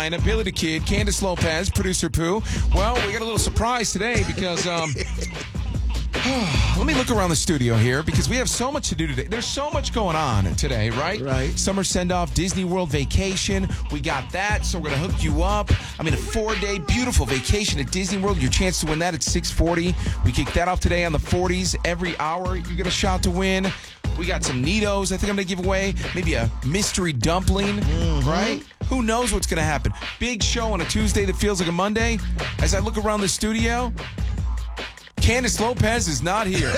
9, Billy the Kid, Candace Lopez, producer Pooh. Well, we got a little surprise today because let me look around the studio here because we have so much to do today. There's so much going on today, right? Right. Summer send-off, Disney World vacation. We got that, so we're going to hook you up. I mean, a 4-day beautiful vacation at Disney World. Your chance to win that at 640. We kick that off today on the 40s. Every hour, you get a shot to win. We got some Neatos I think I'm going to give away. Maybe a mystery dumpling, right? Who knows what's going to happen? Big show on a Tuesday that feels like a Monday. As I look around the studio, Candace Lopez is not here.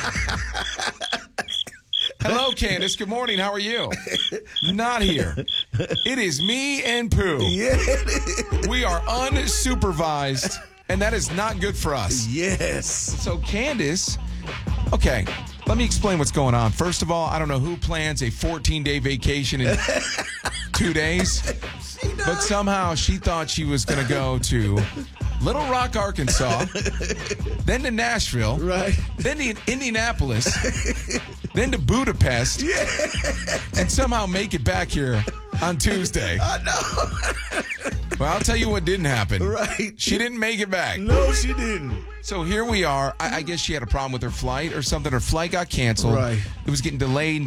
Hello, Candace. Good morning. How are you? Not here. It is me and Pooh. Yeah. We are unsupervised, and that is not good for us. Yes. So, Candace, okay, let me explain what's going on. First of all, I don't know who plans a 14-day vacation in 2 days, but somehow she thought she was going to go to Little Rock, Arkansas, then to Nashville, Right. then to Indianapolis, then to Budapest, and somehow make it back here on Tuesday. I know. Well, I'll tell you what didn't happen. Right. She didn't make it back. No, she didn't. So here we are. I guess she had a problem with her flight or something. Her flight got canceled. Right. It was getting delayed.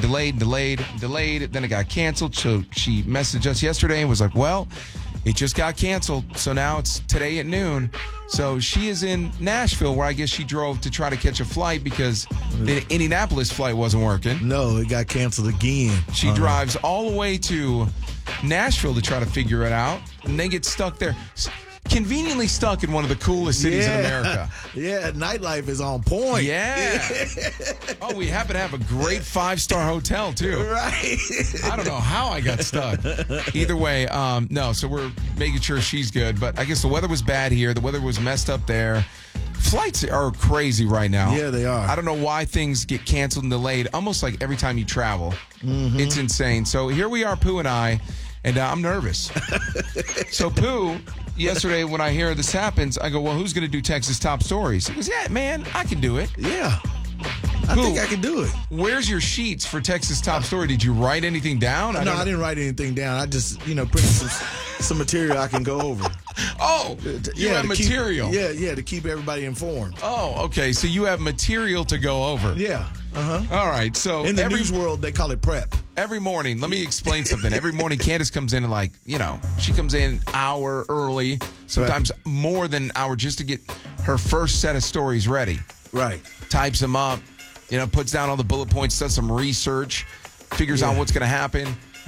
Then it got canceled. So she messaged us yesterday and was like, well, it just got canceled. So now it's today at noon. So she is in Nashville, where I guess she drove to try to catch a flight because the Indianapolis flight wasn't working. No, it got canceled again. She drives all the way to Nashville to try to figure it out, and they get stuck there. Conveniently stuck in one of the coolest cities in America. Yeah, nightlife is on point. Yeah. Oh, we happen to have a great 5-star hotel, too. Right. I don't know how I got stuck. Either way, no, so we're making sure she's good. But I guess the weather was bad here. The weather was messed up there. Flights are crazy right now. Yeah, they are. I don't know why things get canceled and delayed almost like every time you travel. It's insane. So here we are, Pooh and I, and I'm nervous. So Pooh, yesterday when I hear this happens, I go, well, who's going to do Texas Top Stories? He goes, yeah, man, I can do it. Yeah. I think I can do it. Where's your sheets for Texas Top Story? Did you write anything down? No, I didn't write anything down. I just, printed some material I can go over. Oh, you have material. To keep everybody informed. Oh, okay. So you have material to go over. Yeah. All right. So in the news world, they call it prep. Every morning, let me explain something. Every morning, Candace comes in and she comes in an hour early, sometimes more than an hour, just to get her first set of stories ready. Right. Types them up, puts down all the bullet points, does some research, figures out what's going to happen.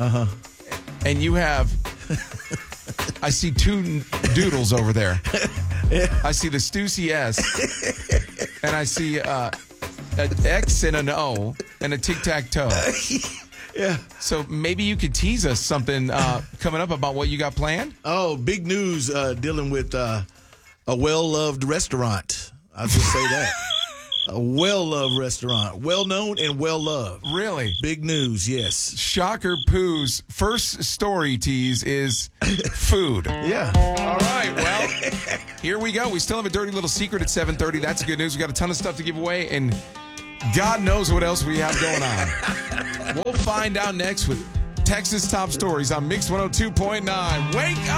And you have, I see 2 doodles over there. I see the Stussy S, and I see an X and an O, and a tic-tac-toe. Yeah. So maybe you could tease us something coming up about what you got planned? Oh, big news dealing with a well-loved restaurant. I'll just say that. A well-loved restaurant. Well-known and well-loved. Really? Big news, yes. Shocker Pooh's first story tease is food. Yeah. All right, well, here we go. We still have a dirty little secret at 7:30. That's good news. We got a ton of stuff to give away, and God knows what else we have going on. We'll find out next with Texas Top Stories on Mix 102.9. Wake up!